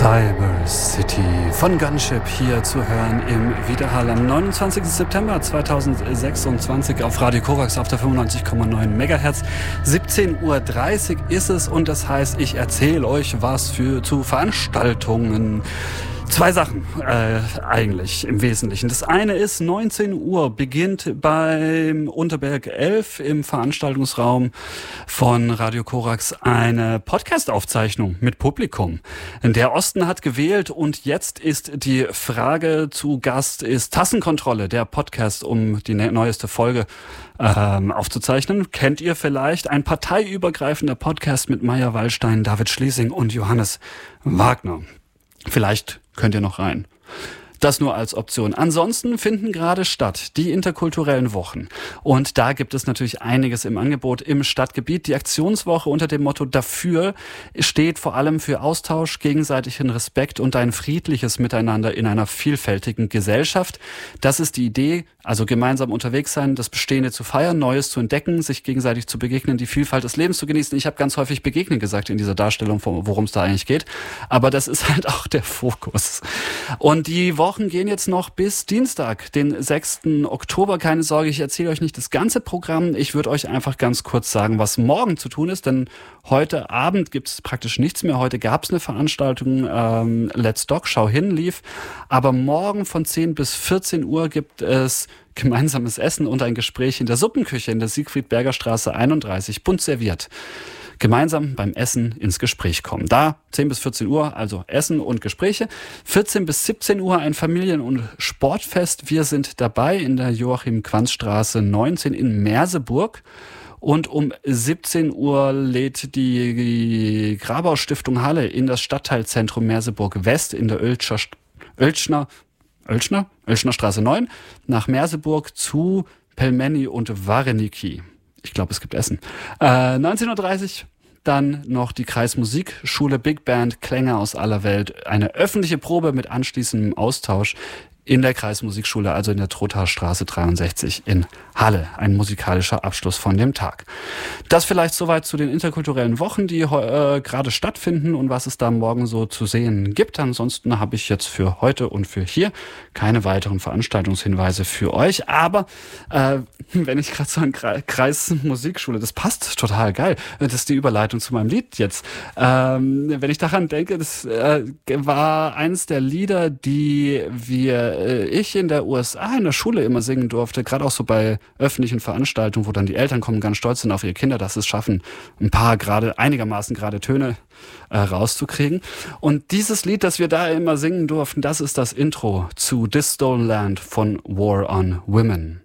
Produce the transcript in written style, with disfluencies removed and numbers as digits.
Cyber City von Gunship hier zu hören im Widerhall am 29. September 2026 auf Radio Korax auf der 95,9 MHz. 17:30 Uhr ist es und das heißt, ich erzähle euch was zu Veranstaltungen. Zwei Sachen eigentlich im Wesentlichen. Das eine ist, 19 Uhr beginnt beim Unterberg 11 im Veranstaltungsraum von Radio Korax eine Podcast-Aufzeichnung mit Publikum. Der Osten hat gewählt und jetzt ist die Frage zu Gast ist Tassenkontrolle, der Podcast, um die neueste Folge aufzuzeichnen. Kennt ihr vielleicht? Ein parteiübergreifender Podcast mit Maya Wallstein, David Schlesing und Johannes Wagner. Vielleicht könnt ihr noch rein. Das nur als Option. Ansonsten finden gerade statt die interkulturellen Wochen. Und da gibt es natürlich einiges im Angebot im Stadtgebiet. Die Aktionswoche unter dem Motto Dafür steht vor allem für Austausch, gegenseitigen Respekt und ein friedliches Miteinander in einer vielfältigen Gesellschaft. Das ist die Idee, also gemeinsam unterwegs sein, das Bestehende zu feiern, Neues zu entdecken, sich gegenseitig zu begegnen, die Vielfalt des Lebens zu genießen. Ich habe ganz häufig begegnen gesagt in dieser Darstellung, worum es da eigentlich geht. Aber das ist halt auch der Fokus. Und die Wochen gehen jetzt noch bis Dienstag, den 6. Oktober. Keine Sorge, ich erzähle euch nicht das ganze Programm. Ich würde euch einfach ganz kurz sagen, was morgen zu tun ist, denn heute Abend gibt es praktisch nichts mehr. Heute gab es eine Veranstaltung, Let's Dog, schau hin, lief. Aber morgen von 10 bis 14 Uhr gibt es gemeinsames Essen und ein Gespräch in der Suppenküche in der Siegfried-Berger-Straße 31, bunt serviert. Gemeinsam beim Essen ins Gespräch kommen. Da 10 bis 14 Uhr, also Essen und Gespräche. 14 bis 17 Uhr ein Familien- und Sportfest. Wir sind dabei in der Joachim-Quanz-Straße 19 in Merseburg. Und um 17 Uhr lädt die Grabau-Stiftung Halle in das Stadtteilzentrum Merseburg West in der Oelschner Straße 9 nach Merseburg zu Pelmeni und Wareniki. Ich glaube, es gibt Essen. 19:30 Uhr dann noch die Kreismusikschule Big Band, Klänge aus aller Welt. Eine öffentliche Probe mit anschließendem Austausch in der Kreismusikschule, also in der Trothaarstraße 63 in Halle. Ein musikalischer Abschluss von dem Tag. Das vielleicht soweit zu den interkulturellen Wochen, die gerade stattfinden und was es da morgen so zu sehen gibt. Ansonsten habe ich jetzt für heute und für hier keine weiteren Veranstaltungshinweise für euch. Aber wenn ich gerade so an Kreismusikschule, das passt total geil. Das ist die Überleitung zu meinem Lied jetzt. Wenn ich daran denke, das war eins der Lieder, die ich in der USA in der Schule immer singen durfte, gerade auch so bei öffentlichen Veranstaltungen, wo dann die Eltern kommen, ganz stolz sind auf ihre Kinder, dass sie es schaffen, ein paar einigermaßen gerade Töne rauszukriegen. Und dieses Lied, das wir da immer singen durften, das ist das Intro zu This Stolen Land von War on Women.